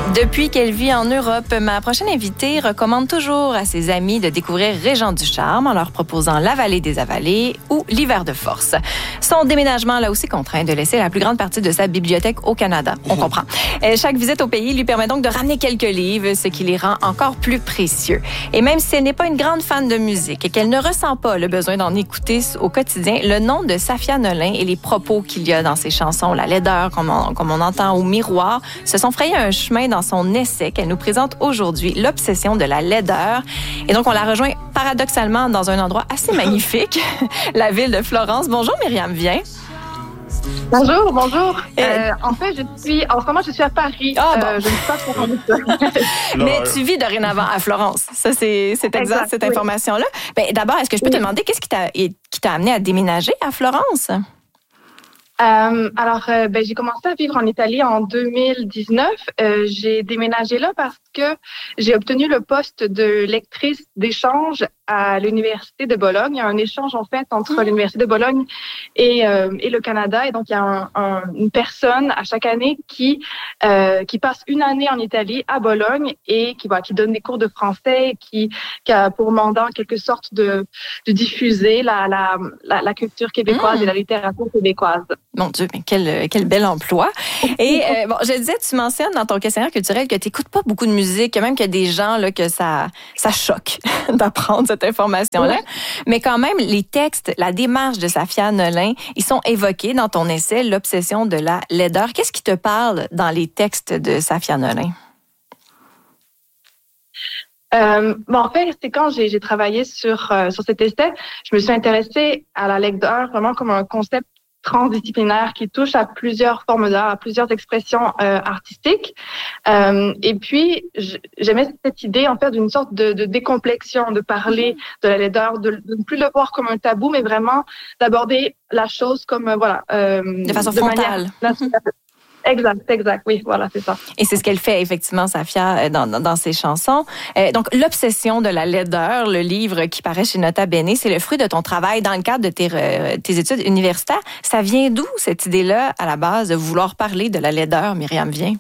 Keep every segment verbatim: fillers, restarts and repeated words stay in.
Depuis qu'elle vit en Europe, ma prochaine invitée recommande toujours à ses amis de découvrir Régent du Charme en leur proposant La Vallée des Avalées ou L'Hiver de Force. Son déménagement l'a aussi contraint de laisser la plus grande partie de sa bibliothèque au Canada. On comprend. Chaque visite au pays lui permet donc de ramener quelques livres, ce qui les rend encore plus précieux. Et même si elle n'est pas une grande fan de musique et qu'elle ne ressent pas le besoin d'en écouter au quotidien, le nom de Safia Nolin et les propos qu'il y a dans ses chansons, la laideur, comme on, comme on entend au miroir, se sont frayés un chemin dans son essai qu'elle nous présente aujourd'hui, L'obsession de la laideur. Et donc, on la rejoint paradoxalement dans un endroit assez magnifique, la ville de Florence. Bonjour, Myriam Viens. Bonjour, bonjour. Euh, en fait, je suis, en ce moment, je suis à Paris. Ah, bon. euh, je ne suis pas à Florence. Mais tu vis dorénavant à Florence. Ça, c'est, c'est exact, exact, cette oui. information-là. Ben, d'abord, est-ce que je peux oui. te demander qu'est-ce qui t'a, qui t'a amené à déménager à Florence? Euh, alors, euh, ben, j'ai commencé à vivre en Italie en deux mille dix-neuf. Euh, j'ai déménagé là parce que j'ai obtenu le poste de lectrice d'échange à l'Université de Bologne. Il y a un échange, en fait, entre mmh. l'Université de Bologne et, euh, et le Canada. Et donc, il y a un, un, une personne à chaque année qui, euh, qui passe une année en Italie, à Bologne, et qui, bah, qui donne des cours de français, qui, qui a pour mandat, en quelque sorte, de, de diffuser la, la, la, la culture québécoise mmh. et la littérature québécoise. Mon Dieu, mais quel, quel bel emploi. Et euh, bon, je disais, tu mentionnes dans ton questionnaire culturel que tu n'écoutes pas beaucoup de musique, même qu'il y a des gens là, que ça, ça choque d'apprendre cette information-là. Ouais. Mais quand même, les textes, la démarche de Safia Nolin, ils sont évoqués dans ton essai, L'obsession de la laideur. Qu'est-ce qui te parle dans les textes de Safia Nolin? Euh, bon, en fait, c'est quand j'ai, j'ai travaillé sur, euh, sur cet essai, je me suis intéressée à la laideur vraiment comme un concept transdisciplinaire qui touche à plusieurs formes d'art, à plusieurs expressions euh, artistiques. Euh, et puis, j'aimais cette idée, en fait, d'une sorte de, de décomplexion, de parler de la laideur, de, de ne plus le voir comme un tabou, mais vraiment d'aborder la chose comme, euh, voilà... Euh, de façon de frontale. Manière, Exact, exact, oui, voilà, c'est ça. Et c'est ce qu'elle fait, effectivement, Safia, dans, dans, dans ses chansons. Euh, donc, L'obsession de la laideur, le livre qui paraît chez Nota Bene, c'est le fruit de ton travail dans le cadre de tes, euh, tes études universitaires. Ça vient d'où, cette idée-là, à la base, de vouloir parler de la laideur, Myriam Viens?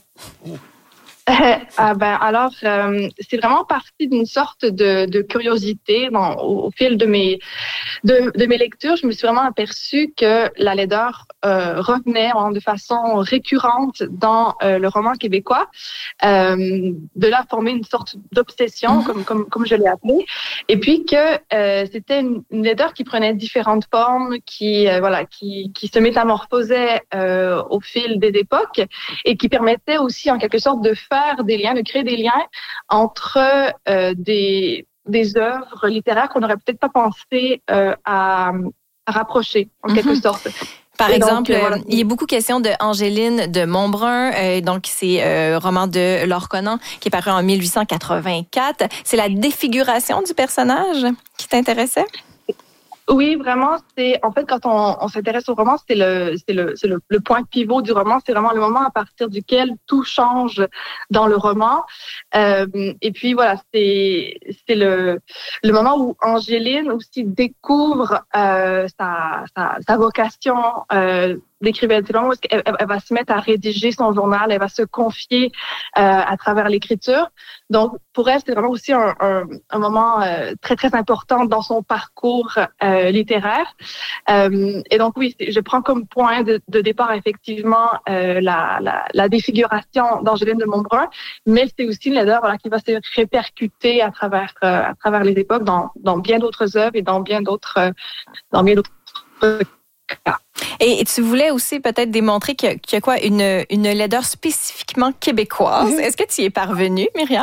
Ah ben alors euh, c'est vraiment parti d'une sorte de, de curiosité dans, au, au fil de mes de, de mes lectures. Je me suis vraiment aperçue que la laideur euh, revenait hein, de façon récurrente dans euh, le roman québécois. Euh, de là former une sorte d'obsession, mm-hmm. comme comme comme je l'ai appelé, et puis que euh, c'était une, une laideur qui prenait différentes formes, qui euh, voilà qui qui se métamorphosait euh, au fil des époques et qui permettait aussi en quelque sorte de faire des liens, de créer des liens entre euh, des, des œuvres littéraires qu'on n'aurait peut-être pas pensé euh, à, à rapprocher, en mm-hmm. quelque sorte. Par Et exemple, donc, euh, voilà. il y a beaucoup question de Angéline de Montbrun, euh, donc c'est un euh, roman de Laure Conan qui est paru en dix-huit cent quatre-vingt-quatre. C'est la défiguration du personnage qui t'intéressait? Oui, vraiment, c'est en fait quand on, on s'intéresse au roman, c'est le c'est le c'est le, le point pivot du roman, c'est vraiment le moment à partir duquel tout change dans le roman. Euh, et puis voilà, c'est c'est le le moment où Angéline aussi découvre euh, sa, sa sa vocation euh, d'écrivaine. C'est le moment où elle, elle va se mettre à rédiger son journal, elle va se confier euh, à travers l'écriture. Donc pour elle, c'est vraiment aussi un un, un moment euh, très très important dans son parcours euh, littéraire. Euh, et donc oui, je prends comme point de, de départ effectivement euh, la, la, la défiguration d'Angéline de Montbrun, mais c'est aussi une laideur voilà, qui va se répercuter à travers euh, à travers les époques dans, dans bien d'autres œuvres et dans bien d'autres euh, dans bien d'autres cas. Et tu voulais aussi peut-être démontrer qu'il y a, qu'il y a quoi une une laideur spécifiquement québécoise. Mm-hmm. Est-ce que tu y es parvenue, Myriam?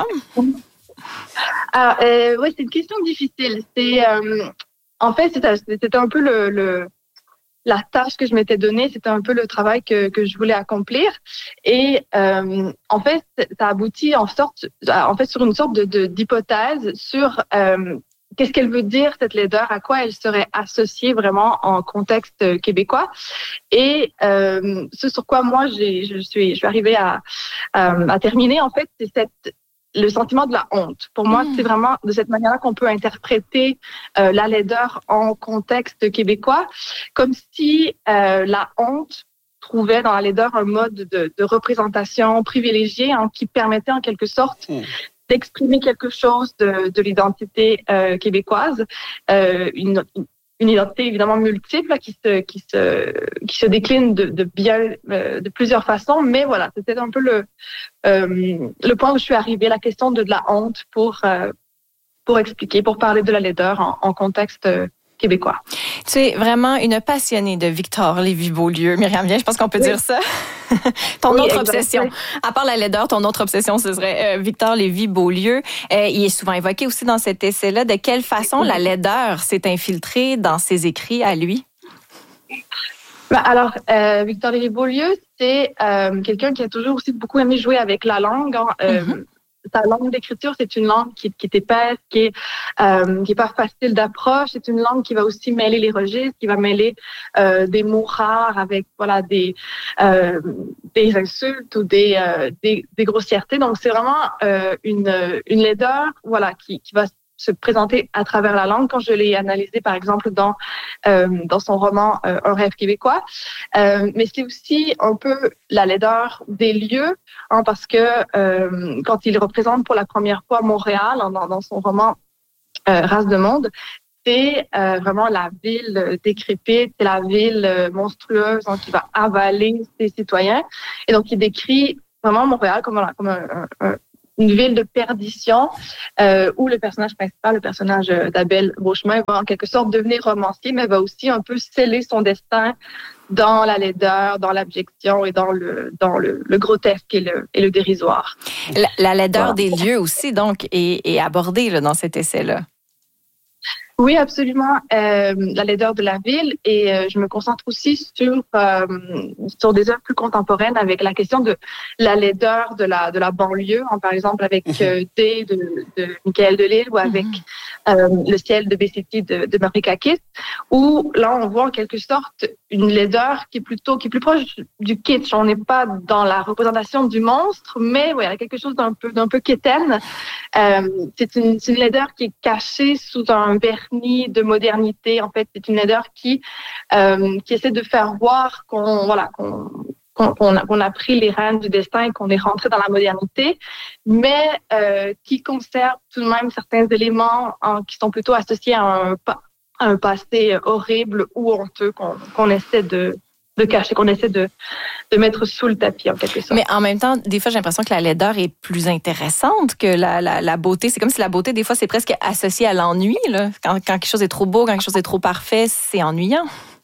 Ah, euh, oui, c'est une question difficile. C'est euh, En fait, c'était, c'était un peu le, le, la tâche que je m'étais donnée, c'était un peu le travail que, que je voulais accomplir. Et euh, en fait, ça aboutit en, sorte, en fait sur une sorte de, de, d'hypothèse sur euh, qu'est-ce qu'elle veut dire, cette laideur, à quoi elle serait associée vraiment en contexte québécois. Et euh, ce sur quoi moi, j'ai, je, suis, je suis arrivée à, à, à terminer, en fait, c'est cette... le sentiment de la honte. Pour moi, mmh. c'est vraiment de cette manière-là qu'on peut interpréter euh, la laideur en contexte québécois, comme si euh, la honte trouvait dans la laideur un mode de, de représentation privilégié hein, qui permettait en quelque sorte mmh. d'exprimer quelque chose de, de l'identité euh, québécoise, euh, une, une identité évidemment multiple là, qui se qui se qui se décline de, de bien euh, de plusieurs façons, mais voilà, c'était un peu le euh, le point où je suis arrivée, la question de, de la honte pour euh, pour expliquer, pour parler de la laideur en, en contexte euh, québécois. Tu es vraiment une passionnée de Victor Lévy-Beaulieu. Myriam Viens, je pense qu'on peut oui. dire ça. ton oui, autre obsession, exactement. À part la laideur, ton autre obsession, ce serait euh, Victor Lévy-Beaulieu. Euh, il est souvent évoqué aussi dans cet essai-là. De quelle façon la laideur s'est infiltrée dans ses écrits à lui? Ben alors, euh, Victor Lévy-Beaulieu, c'est euh, quelqu'un qui a toujours aussi beaucoup aimé jouer avec la langue. Hein, euh, mm-hmm. Sa langue d'écriture, c'est une langue qui, qui est épaisse, qui est, euh, qui est pas facile d'approche. C'est une langue qui va aussi mêler les registres, qui va mêler euh, des mots rares avec voilà des euh, des insultes ou des euh, des, des grossièretés. Donc c'est vraiment euh, une une laideur voilà qui qui va se présenter à travers la langue. Quand je l'ai analysé, par exemple, dans euh, dans son roman euh, Un rêve québécois. Euh, mais c'est aussi un peu la laideur des lieux, hein, parce que euh, quand il représente pour la première fois Montréal hein, dans, dans son roman euh, Race de monde, c'est euh, vraiment la ville décrépite, c'est la ville monstrueuse hein, qui va avaler ses citoyens. Et donc, il décrit vraiment Montréal comme, voilà, comme un, un, un une ville de perdition euh, où le personnage principal, le personnage d'Abel Beauchemin, va en quelque sorte devenir romancier, mais va aussi un peu sceller son destin dans la laideur, dans l'abjection et dans le dans le, le grotesque et le, et le dérisoire. La, la laideur voilà. des lieux aussi, donc, est, est abordée là, dans cet essai-là. Oui, absolument. Euh, la laideur de la ville et euh, je me concentre aussi sur euh, sur des œuvres plus contemporaines avec la question de la laideur de la de la banlieue, hein, par exemple avec euh, D de, de Michael Delisle ou avec mm-hmm. euh, Le ciel de Bessetti de, de Marie Kakis, où là on voit en quelque sorte une laideur qui est plutôt qui est plus proche du kitsch. On n'est pas dans la représentation du monstre, mais ouais, il y a quelque chose d'un peu d'un peu quétaine. Euh, c'est une c'est une laideur qui est cachée sous un vernis de modernité. En fait, c'est une laideur qui euh, qui essaie de faire voir qu'on voilà qu'on qu'on, qu'on, a, qu'on a pris les rênes du destin et qu'on est rentré dans la modernité, mais euh, qui conserve tout de même certains éléments hein, qui sont plutôt associés à un, à un passé horrible ou honteux qu'on, qu'on essaie de de cacher, qu'on essaie de, de mettre sous le tapis, en quelque sorte. Mais en même temps, des fois, j'ai l'impression que la laideur est plus intéressante que la, la, la beauté. C'est comme si la beauté, des fois, c'est presque associé à l'ennui, là. Quand, quand quelque chose est trop beau, quand quelque chose est trop parfait, c'est ennuyant.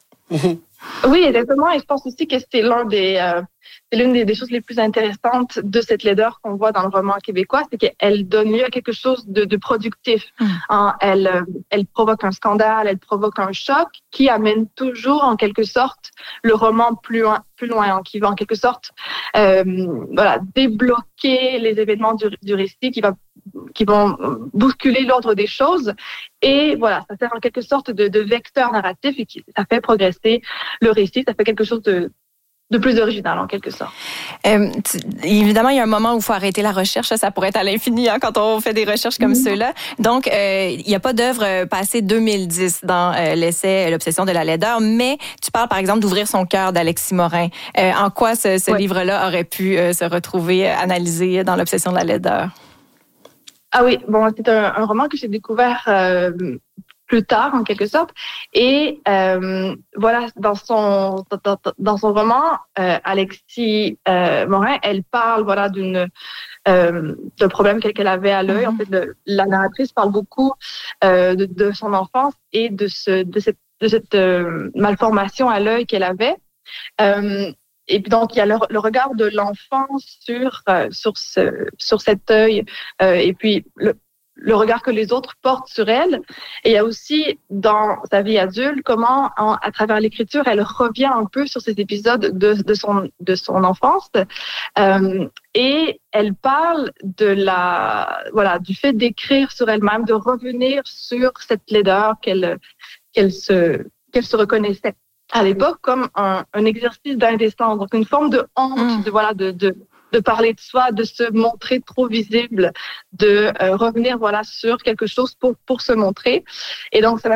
Oui, exactement. Et je pense aussi que c'est l'un des, euh, c'est l'une des, des choses les plus intéressantes de cette laideur qu'on voit dans le roman québécois, c'est qu'elle donne lieu à quelque chose de, de productif. Mm. Hein, elle, euh, elle provoque un scandale, elle provoque un choc qui amène toujours, en quelque sorte, le roman plus loin, plus loin, hein, qui va en quelque sorte, euh, voilà, débloquer les événements du, du récit, qui va, qui vont bousculer l'ordre des choses. Et voilà, ça sert en quelque sorte de, de vecteur narratif et qui, ça fait progresser le récit, ça fait quelque chose de de plus original, en quelque sorte. Euh, tu, évidemment, il y a un moment où il faut arrêter la recherche. Ça, ça pourrait être à l'infini hein, quand on fait des recherches comme mm-hmm. ceux-là. Donc, euh, il n'y a pas d'œuvre passée deux mille dix dans euh, l'essai L'obsession de la laideur, mais tu parles, par exemple, d'Ouvrir son cœur d'Alexis Morin. Euh, en quoi ce, ce ouais. livre-là aurait pu euh, se retrouver euh, analysé dans L'obsession de la laideur? Ah oui, bon, c'est un, un roman que j'ai découvert euh, plus tard, en quelque sorte. Et euh, voilà, dans son dans, dans son roman, euh, Alexis euh, Morin, elle parle voilà d'une euh, d'un problème qu'elle avait à l'œil. Mm-hmm. En fait, le, la narratrice parle beaucoup euh, de, de son enfance et de ce de cette de cette euh, malformation à l'œil qu'elle avait. Euh, Et puis donc il y a le, le regard de l'enfant sur euh, sur ce sur cet œil euh, et puis le le regard que les autres portent sur elle. Et il y a aussi dans sa vie adulte comment en, à travers l'écriture elle revient un peu sur ces épisodes de de son de son enfance euh, et elle parle de la voilà du fait d'écrire sur elle-même, de revenir sur cette laideur qu'elle qu'elle se qu'elle se reconnaissait à l'époque comme un, un exercice d'indécence, donc une forme de honte, mmh. de voilà, de, de de parler de soi, de se montrer trop visible, de euh, revenir voilà sur quelque chose pour pour se montrer. Et donc ça m'avait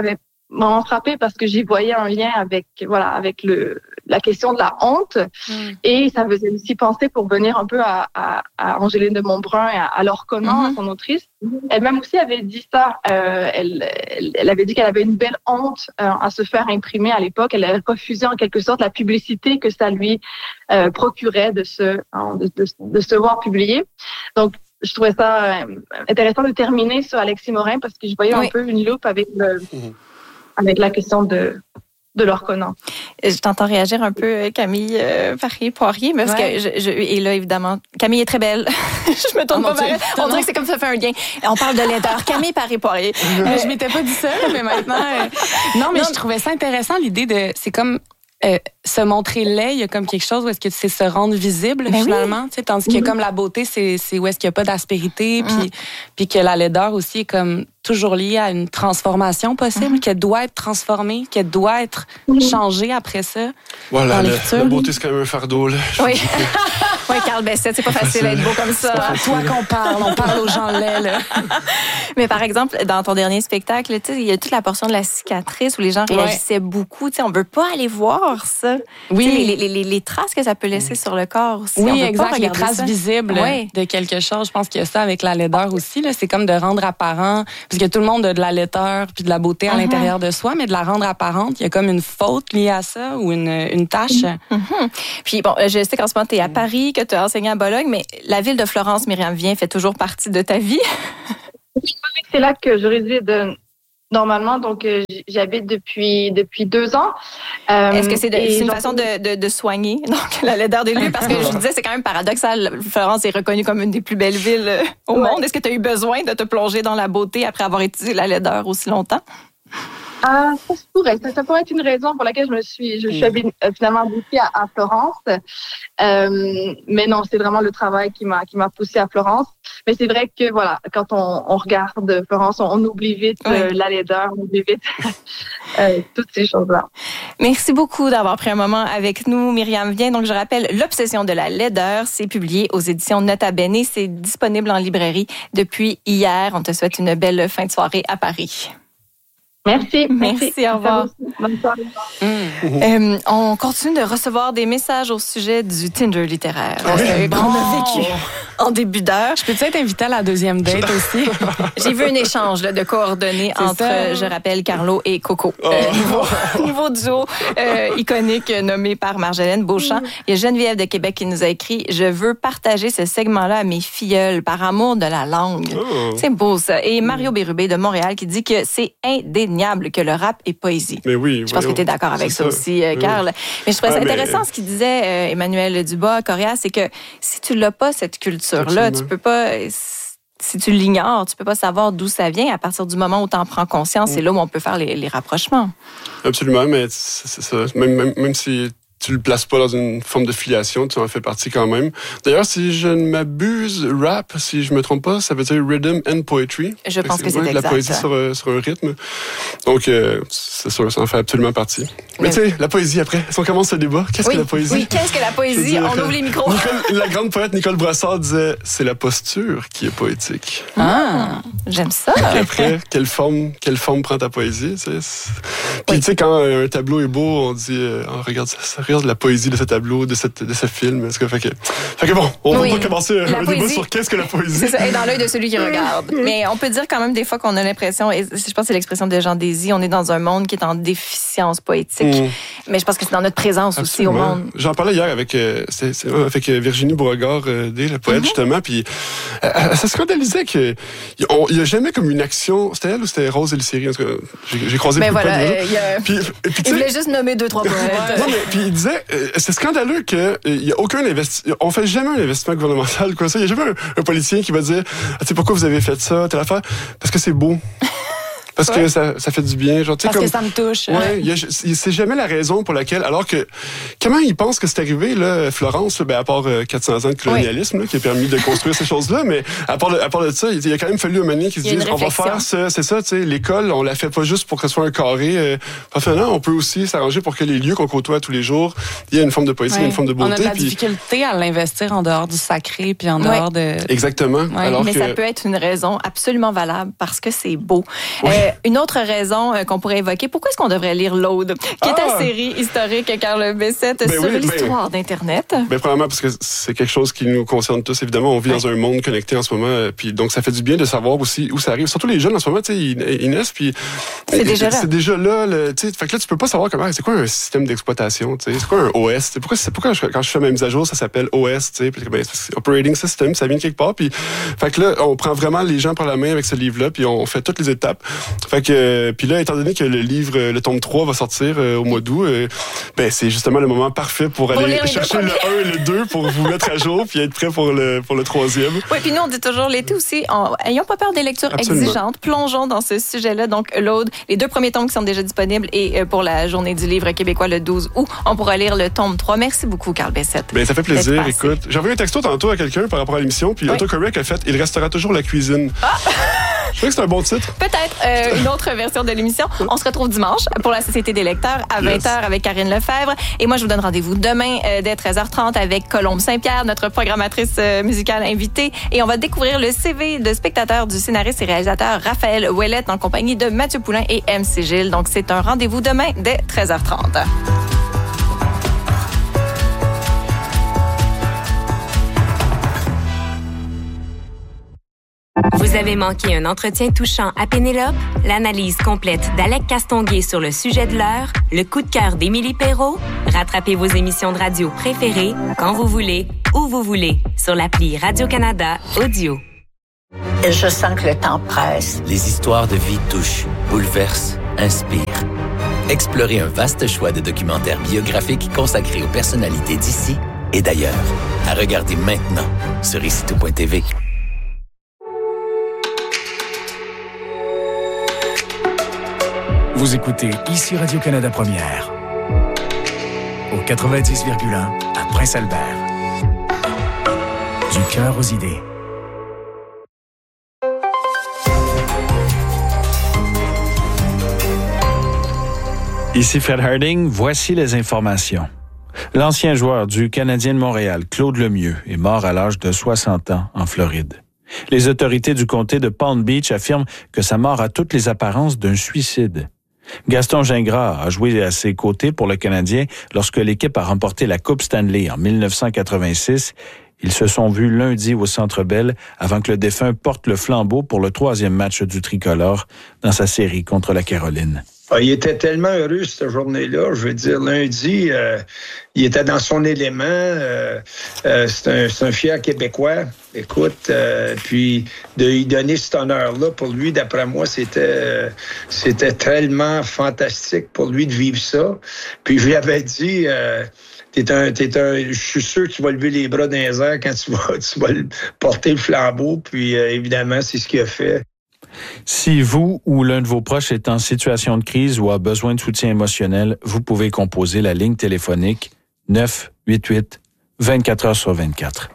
vraiment frappée parce que j'y voyais un lien avec, voilà, avec le, la question de la honte. Mm. Et ça me faisait aussi penser, pour venir un peu à, à, à Angéline de Montbrun et à, à Laure Conant, mm-hmm. son autrice. Elle-même aussi avait dit ça. Euh, elle, elle, elle avait dit qu'elle avait une belle honte euh, à se faire imprimer à l'époque. Elle avait refusé en quelque sorte la publicité que ça lui euh, procurait de se, hein, de, de, de se voir publier. Donc, je trouvais ça euh, intéressant de terminer sur Alexis Morin parce que je voyais oui. un peu une loupe avec le, mm-hmm. avec la question de de Laure Conant. Je t'entends réagir un peu, Camille euh, Paré-Poirier, parce ouais. que je, je, et là, évidemment, Camille est très belle. je me tourne oh, pas vers elle. On dirait que c'est comme ça fait un lien. On parle de laideur. Camille Paré-Poirier. euh, je m'étais pas dit ça, mais maintenant... Euh... Non, mais non, je trouvais ça intéressant, l'idée de... C'est comme... Euh, se montrer laid, il y a comme quelque chose où est-ce que c'est se rendre visible, ben finalement. Oui. Tu sais, tandis qu'il y a comme la beauté, c'est, c'est où est-ce qu'il n'y a pas d'aspérité, mm. puis, puis que la laideur aussi est comme toujours liée à une transformation possible, mm. qu'elle doit être transformée, qu'elle doit être mm. changée après ça. Voilà, la, la beauté, c'est quand même un fardeau. Là. Oui. Oui, Carl Bessette, c'est pas facile d'être beau comme ça. C'est toi qu'on parle, on parle aux gens laids, là. Mais par exemple, dans ton dernier spectacle, tu sais, il y a toute la portion de la cicatrice où les gens réagissaient ouais. beaucoup. Tu sais, on veut pas aller voir ça. Oui. Les, les, les, les traces que ça peut laisser sur le corps aussi. Oui, exact. Les traces ça. visibles oui. de quelque chose. Je pense qu'il y a ça avec la laideur aussi. Là. C'est comme de rendre apparent, parce que tout le monde a de la laideur puis de la beauté à uh-huh. l'intérieur de soi, mais de la rendre apparente, il y a comme une faute liée à ça ou une, une tâche. Uh-huh. Puis bon, je sais qu'en ce moment, tu es à Paris, que tu as enseigné à Bologne, mais la ville de Florence, Myriam Vien, fait toujours partie de ta vie? C'est là que je réside normalement, donc euh, j'habite depuis depuis deux ans. Euh, Est-ce que c'est, de, c'est une façon de, de, de soigner donc la laideur des lieux? Parce que je disais, c'est quand même paradoxal. Florence est reconnue comme une des plus belles villes au ouais. monde. Est-ce que tu as eu besoin de te plonger dans la beauté après avoir étudié la laideur aussi longtemps? Ah, ça se pourrait. Ça, ça pourrait être une raison pour laquelle je me suis, je suis habituée, finalement habituée à, à Florence. Euh, mais non, c'est vraiment le travail qui m'a, qui m'a poussée à Florence. Mais c'est vrai que voilà, quand on, on regarde Florence, on, on oublie vite oui. euh, la laideur, on oublie vite euh, toutes ces choses-là. Merci beaucoup d'avoir pris un moment avec nous, Myriam Vien. Donc, je rappelle, L'Obsession de la laideur, c'est publié aux éditions Nota Bene. C'est disponible en librairie depuis hier. On te souhaite une belle fin de soirée à Paris. Merci. Merci, merci, au revoir. Bonne soirée. Mmh. Euh, on continue de recevoir des messages au sujet du Tinder littéraire oui. euh, qu'on a vécu en début d'heure. Je peux-tu être invitée à la deuxième date aussi? J'ai vu un échange là, de coordonnées C'est entre, ça. je rappelle, Carlo et Coco. Oh. Euh, nouveau, nouveau duo euh, iconique nommé par Marjolaine Beauchamp. Mmh. Il y a Geneviève de Québec qui nous a écrit « Je veux partager ce segment-là à mes filleuls par amour de la langue. Oh. » C'est beau ça. Et Mario Bérubé de Montréal qui dit que c'est indéniable que le rap est poésie. Mais oui, je pense voyons. que tu es d'accord avec ça, ça aussi, euh, Carl. Oui. Mais je trouvais ça ah, intéressant mais... ce qu'il disait euh, Emmanuel Dubois, Coréa, c'est que si tu l'as pas, cette culture-là, Absolument. tu peux pas... Si tu l'ignores, tu peux pas savoir d'où ça vient. À partir du moment où tu en prends conscience, mm. c'est là où on peut faire les, les rapprochements. Absolument, mais c'est, c'est ça. Même, même, même si tu le places pas dans une forme de filiation, tu en fais partie quand même. D'ailleurs, si je ne m'abuse, rap, si je me trompe pas, ça veut dire rhythm and poetry. Je pense que c'est, que c'est exact. La poésie sur, sur un rythme. Donc, euh, c'est sûr, ça en fait absolument partie. Mais, Mais tu sais, la poésie après, si on commence ce débat, qu'est-ce oui, que la poésie? Oui, qu'est-ce que la poésie? Dire, on ouvre les micros. Nicole, la grande poète Nicole Brassard disait, c'est la posture qui est poétique. Ah, j'aime ça. Et après, quelle forme, quelle forme prend ta poésie? Tu sais? Puis oui. tu sais, quand un tableau est beau, on dit, euh, on regarde ça, ça regarde la poésie de ce tableau, de, cette, de ce film. Fait que, fait que, fait que bon, on oui. va pas commencer un poésie, débat sur qu'est-ce que la poésie. C'est ça, et dans l'œil de celui qui regarde. Mais on peut dire quand même des fois qu'on a l'impression, et je pense que c'est l'expression de Jean Désy, on est dans un monde qui est en déficience poétique. Mm. Mais je pense que c'est dans notre présence Absolument. aussi au monde. J'en parlais hier avec, euh, c'est, c'est, avec Virginie Beauregard, euh, la poète, mm-hmm. justement, puis euh, elle se scandalisait qu'il n'y a jamais comme une action. C'était elle ou c'était Rose Elisseri? En tout cas, j'ai, j'ai croisé mais beaucoup voilà, de poètes. Euh, puis, puis, il voulait juste nommer deux, trois poètes. Non, mais puis il disait, euh, c'est scandaleux qu'il n'y a aucun investissement. On fait jamais un investissement gouvernemental, quoi. Ça, il n'y a jamais un, un politicien qui va dire, ah, tu sais, pourquoi vous avez fait ça, telle affaire? Parce que c'est beau. Parce ouais. que ça, ça fait du bien. Genre, Parce comme, que ça me touche. Ouais, y a, c'est jamais la raison pour laquelle... Alors que, comment ils pensent que c'est arrivé, là, Florence, ben, à part euh, quatre cents ans de colonialisme, oui. là, qui a permis de construire ces choses-là, mais à part de, à part de ça, il y a quand même fallu un moment qui se dise, on va faire ça, c'est ça, tu sais, l'école, on la fait pas juste pour que ce soit un carré. Euh, enfin, non, on peut aussi s'arranger pour que les lieux qu'on côtoie tous les jours, il y a une forme de poésie, ouais. une forme de beauté. On a de la puis... difficulté à l'investir en dehors du sacré, puis en dehors ouais. de... Exactement. Ouais. Alors mais que... ça peut être une raison absolument valable parce que c'est beau. Ouais. Euh, une autre raison euh, qu'on pourrait évoquer, pourquoi est-ce qu'on devrait lire l'Aude, qui est Ah! ta série historique, Carl Bessette, Ben sur oui, ben- l'histoire d'Internet? Ben, premièrement, parce que c'est quelque chose qui nous concerne tous, évidemment. On vit Ouais. dans un monde connecté en ce moment. euh, Puis donc, ça fait du bien de savoir aussi où ça arrive. Surtout les jeunes en ce moment, tu sais, ils, ils naissent, puis... C'est déjà là. C'est déjà là, le, tu sais. Fait que là, tu peux pas savoir comment... C'est quoi un système d'exploitation, tu sais? C'est quoi un O S? Pourquoi, c'est, pourquoi je, quand je fais ma mise à jour, ça s'appelle O S, tu sais? Puis, ben, c'est Operating System, ça vient de quelque part. Puis, fait que là, on prend vraiment les gens par la main avec ce livre-là, puis on fait toutes les étapes. Fait que... euh, puis là, étant donné que le livre, le tome trois va sortir euh, au mois d'août, euh, ben, c'est justement le moment parfait pour, Pour aller lire les chercher deux le un et le deux pour vous mettre à jour, puis être prêt pour le, pour le troisième. Oui, puis nous, on dit toujours l'été aussi, en, ayons pas peur des lectures Absolument. exigeantes, plongeons dans ce sujet-là. Donc, l'Aude, les deux premiers tomes qui sont déjà disponibles et euh, pour la journée du livre québécois le douze août, on pourra lire le tome trois. Merci beaucoup, Carl Bessette. Ben, ça fait plaisir, d'être passé. écoute. J'ai envoyé un texto tantôt à quelqu'un par rapport à l'émission, puis Oui. Autocorrect a fait « Il restera toujours la cuisine ah! ». Je trouve que c'est un bon titre. Peut-être euh, une autre version de l'émission. On se retrouve dimanche pour la Société des lecteurs à vingt heures avec Karine Lefebvre. Et moi, je vous donne rendez-vous demain euh, dès treize heures trente avec Colombe Saint-Pierre, notre programmatrice euh, musicale invitée. Et on va découvrir le C V de spectateur du scénariste et réalisateur Raphaël Ouellette en compagnie de Mathieu Poulain et M C Gilles. Donc, c'est un rendez-vous demain dès treize heures trente. Vous avez manqué un entretien touchant à Pénélope? L'analyse complète d'Alec Castonguay sur le sujet de l'heure? Le coup de cœur d'Émilie Perrault? Rattrapez vos émissions de radio préférées quand vous voulez, où vous voulez, sur l'appli Radio-Canada Audio. Je sens que le temps presse. Les histoires de vie touchent, bouleversent, inspirent. Explorez un vaste choix de documentaires biographiques consacrés aux personnalités d'ici et d'ailleurs. À regarder maintenant sur ici tout point t v. Vous écoutez ici Radio-Canada Première, au quatre-vingt-dix virgule un à Prince-Albert. Du cœur aux idées. Ici Fred Harding, voici les informations. L'ancien joueur du Canadien de Montréal, Claude Lemieux, est mort à l'âge de soixante ans en Floride. Les autorités du comté de Palm Beach affirment que sa mort a toutes les apparences d'un suicide. Gaston Gingras a joué à ses côtés pour le Canadien lorsque l'équipe a remporté la Coupe Stanley en dix-neuf cent quatre-vingt-six. Ils se sont vus lundi au Centre Bell avant que le défunt porte le flambeau pour le troisième match du tricolore dans sa série contre la Caroline. Ah, il était tellement heureux cette journée-là. Je veux dire, lundi, euh, il était dans son élément. Euh, euh, c'est, un, c'est un fier Québécois. Écoute, euh, puis de lui donner cet honneur-là, pour lui, d'après moi, c'était, euh, c'était tellement fantastique pour lui de vivre ça. Puis je lui avais dit... Euh, T'es un, t'es un, je suis sûr que tu vas lever les bras dans les airs quand tu vas, tu vas porter le flambeau. Puis euh, évidemment, c'est ce qu'il a fait. Si vous ou l'un de vos proches est en situation de crise ou a besoin de soutien émotionnel, vous pouvez composer la ligne téléphonique neuf huit huit vingt-quatre heures sur vingt-quatre.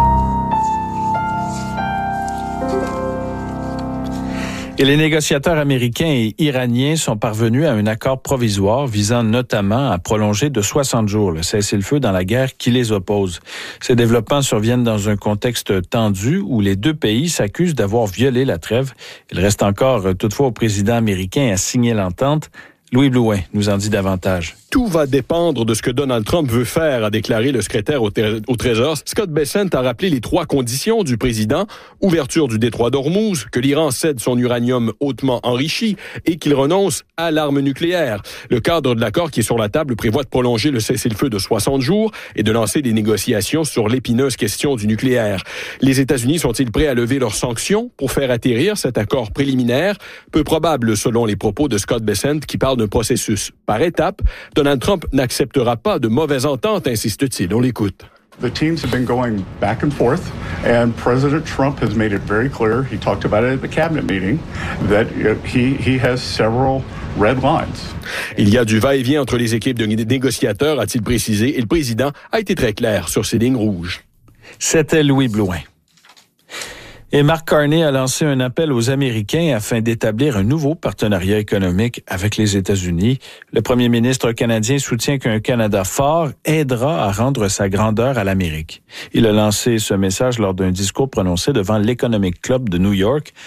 Et les négociateurs américains et iraniens sont parvenus à un accord provisoire visant notamment à prolonger de soixante jours le cessez-le-feu dans la guerre qui les oppose. Ces développements surviennent dans un contexte tendu où les deux pays s'accusent d'avoir violé la trêve. Il reste encore toutefois au président américain à signer l'entente. Louis Blouin nous en dit davantage. Tout va dépendre de ce que Donald Trump veut faire, a déclaré le secrétaire au, t- au Trésor. Scott Bessent a rappelé les trois conditions du président. Ouverture du détroit d'Ormuz, que l'Iran cède son uranium hautement enrichi et qu'il renonce à l'arme nucléaire. Le cadre de l'accord qui est sur la table prévoit de prolonger le cessez-le-feu de soixante jours et de lancer des négociations sur l'épineuse question du nucléaire. Les États-Unis sont-ils prêts à lever leurs sanctions pour faire atterrir cet accord préliminaire? Peu probable selon les propos de Scott Bessent qui parle d'un processus par étapes. Donald Trump n'acceptera pas de mauvaise entente, insiste-t-il. On l'écoute. The teams have been going back and forth, and President Trump has made it very clear, he talked about it at the cabinet meeting, that he, he has several red lines. Il y a du va-et-vient entre les équipes de négociateurs, a-t-il précisé, et le président a été très clair sur ses lignes rouges. C'était Louis Blouin. Et Mark Carney a lancé un appel aux Américains afin d'établir un nouveau partenariat économique avec les États-Unis. Le premier ministre canadien soutient qu'un Canada fort aidera à rendre sa grandeur à l'Amérique. Il a lancé ce message lors d'un discours prononcé devant l'Economic Club de New York.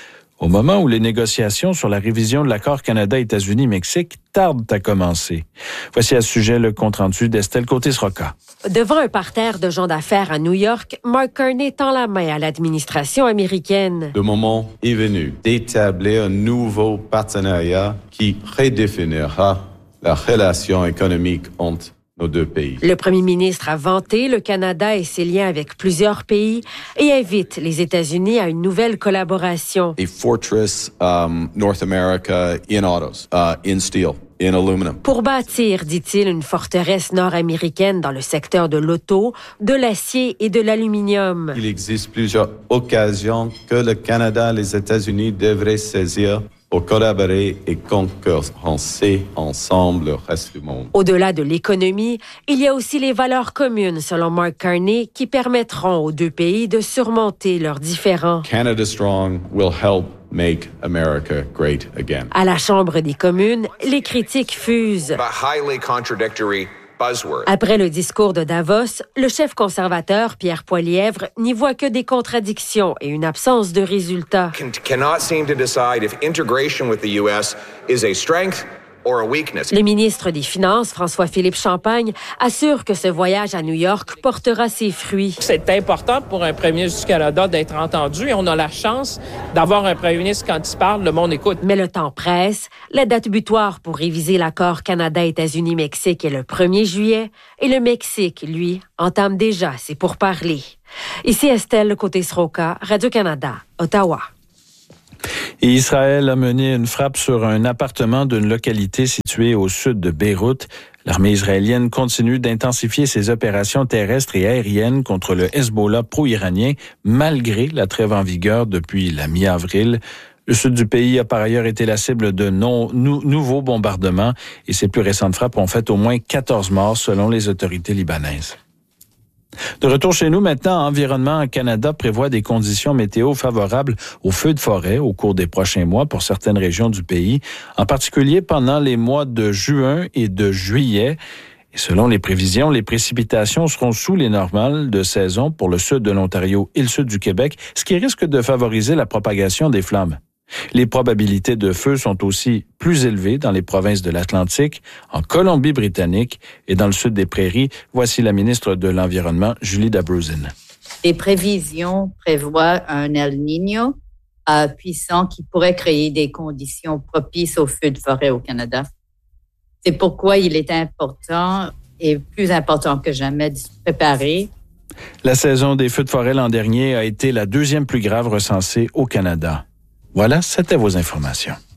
au moment où les négociations sur la révision de l'accord Canada-États-Unis-Mexique tardent à commencer. Voici à ce sujet le compte-rendu d'Estelle Côté-Sroka. Devant un parterre de gens d'affaires à New York, Mark Carney tend la main à l'administration américaine. Le moment est venu d'établir un nouveau partenariat qui redéfinira la relation économique entre nos deux pays. Le premier ministre a vanté le Canada et ses liens avec plusieurs pays et invite les États-Unis à une nouvelle collaboration. A fortress um, North America in autos, uh, in steel, in aluminum. Pour bâtir, dit-il, une forteresse nord-américaine dans le secteur de l'auto, de l'acier et de l'aluminium. Il existe plusieurs occasions que le Canada et les États-Unis devraient saisir pour collaborer et concurrencer ensemble le reste du monde. Au-delà de l'économie, il y a aussi les valeurs communes, selon Mark Carney, qui permettront aux deux pays de surmonter leurs différends. Canada Strong will help make America great again. À la Chambre des communes, les critiques fusent. Après le discours de Davos, le chef conservateur, Pierre Poilievre, n'y voit que des contradictions et une absence de résultats. Le ministre des Finances, François-Philippe Champagne, assure que ce voyage à New York portera ses fruits. C'est important pour un premier ministre du Canada d'être entendu et on a la chance d'avoir un premier ministre quand il parle, le monde écoute. Mais le temps presse. La date butoir pour réviser l'accord Canada-États-Unis-Mexique est le premier juillet et le Mexique, lui, entame déjà ses pourparlers. Ici Estelle Côté-Sroka, Radio-Canada, Ottawa. Et Israël a mené une frappe sur un appartement d'une localité située au sud de Beyrouth. L'armée israélienne continue d'intensifier ses opérations terrestres et aériennes contre le Hezbollah pro-iranien, malgré la trêve en vigueur depuis la mi-avril. Le sud du pays a par ailleurs été la cible de non, nou, nouveaux bombardements et ces plus récentes frappes ont fait au moins quatorze morts selon les autorités libanaises. De retour chez nous maintenant, Environnement Canada prévoit des conditions météo favorables aux feux de forêt au cours des prochains mois pour certaines régions du pays, en particulier pendant les mois de juin et de juillet. Et selon les prévisions, les précipitations seront sous les normales de saison pour le sud de l'Ontario et le sud du Québec, ce qui risque de favoriser la propagation des flammes. Les probabilités de feu sont aussi plus élevées dans les provinces de l'Atlantique, en Colombie-Britannique et dans le sud des Prairies. Voici la ministre de l'Environnement, Julie Dabrowsin. Les prévisions prévoient un El Niño euh, puissant qui pourrait créer des conditions propices aux feux de forêt au Canada. C'est pourquoi il est important et plus important que jamais de se préparer. La saison des feux de forêt l'an dernier a été la deuxième plus grave recensée au Canada. Voilà, c'était vos informations.